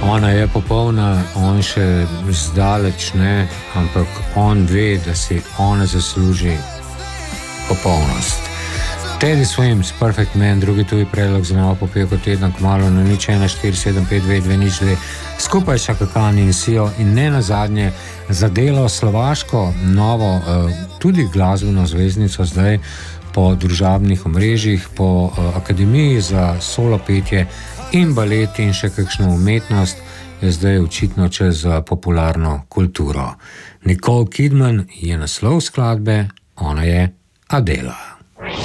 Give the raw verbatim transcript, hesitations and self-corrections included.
Ona je popolna, on še zdaleč ne, ampak on ve, da si ona zasluži popolnost. Teddy Swims, Perfect Man, drugi tuji predlog za novo popevko tedna, kmalu na nič ena štiri sedem pet dve dve nič dve, skupaj s Chaka Khan in Sio in ne nazadnje za delo slovaško novo, tudi glasbeno zvezdnico zdaj po družabnih omrežjih, po Akademiji za solo petje in balet in še kakšno umetnost, je zdaj očitno čez popularno kulturo. Nicole Kidman je naslov skladbe, ona je Adela.